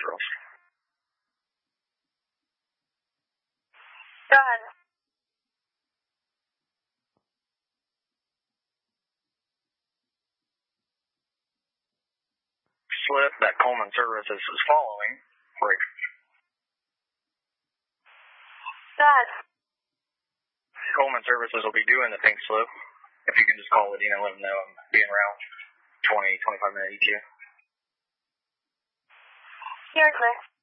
girls. Go ahead. Slip that Coleman Services is following. Break. Go ahead. Coleman Services will be doing the pink slip. If you can just call it, let them know I'm being around 20, 25 minute ETA. You're clear.